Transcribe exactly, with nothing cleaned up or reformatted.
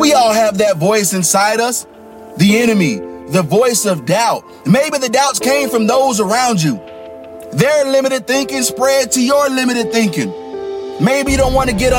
We all have that voice inside us, the enemy, the voice of doubt. Maybe the doubts came from those around you. Their limited thinking spread to your limited thinking. Maybe you don't want to get